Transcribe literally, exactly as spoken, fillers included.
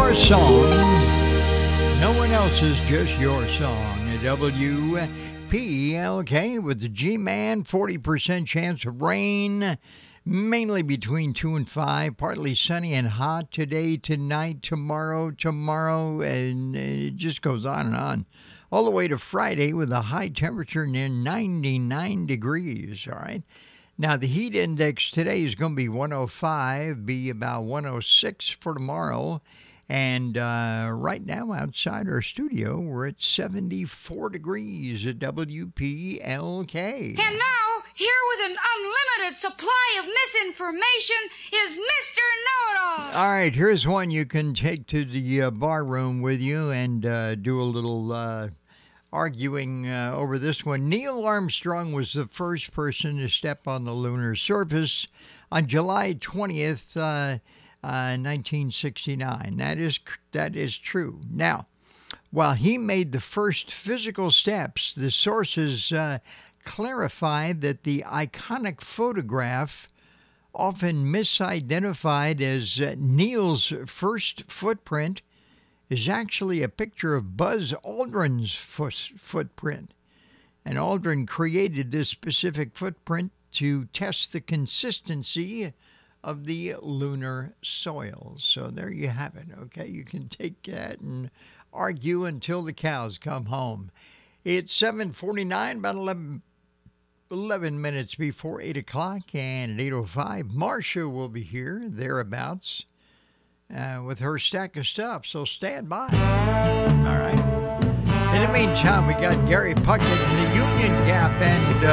your song. No one else's, just your song. W P L K with the G-Man, forty percent chance of rain, mainly between two and five, partly sunny and hot today, tonight, tomorrow, tomorrow, and it just goes on and on. All the way to Friday with a high temperature near ninety-nine degrees, all right? Now, the heat index today is going to be one oh five, be about one oh six for tomorrow. And uh, right now, outside our studio, we're at seventy-four degrees at W P L K. And now, here with an unlimited supply of misinformation is Mister Know-It-All. All right, here's one you can take to the uh, bar room with you and uh, do a little uh, arguing uh, over this one. Neil Armstrong was the first person to step on the lunar surface on July twentieth, uh, uh, nineteen sixty-nine. That is that is true. Now, while he made the first physical steps, the sources uh, clarified that the iconic photograph, often misidentified as uh, Neil's first footprint, is actually a picture of Buzz Aldrin's foot- footprint. And Aldrin created this specific footprint to test the consistency of the lunar soil. So there you have it, okay? You can take that and argue until the cows come home. It's seven forty-nine, about eleven, eleven minutes before eight o'clock, and at eight oh five, Marcia will be here, thereabouts, uh, with her stack of stuff, so stand by. All right. In the meantime, we got Gary Puckett in the Union Gap, and... Uh,